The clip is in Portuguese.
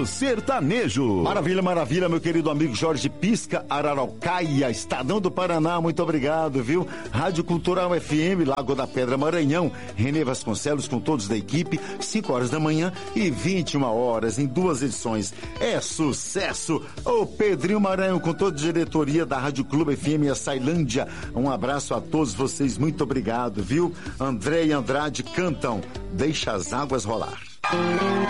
do Sertanejo. Maravilha, maravilha, meu querido amigo Jorge Pisca, Araraucaia, Estadão do Paraná, muito obrigado, viu? Rádio Cultural FM, Lago da Pedra, Maranhão, Renê Vasconcelos com todos da equipe, 5 horas da manhã e 21 horas, em 2 edições. É sucesso! O Pedrinho Maranhão com toda a diretoria da Rádio Clube FM e a Sailândia, um abraço a todos vocês, muito obrigado, viu? André e Andrade cantam Deixa as Águas Rolar.